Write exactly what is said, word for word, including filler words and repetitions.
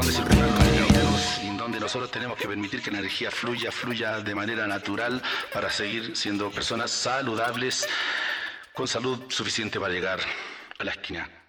donde circulan los neutrinos y en donde nosotros tenemos que permitir que la energía fluya, fluya de manera natural para seguir siendo personas saludables con salud suficiente para llegar a la esquina.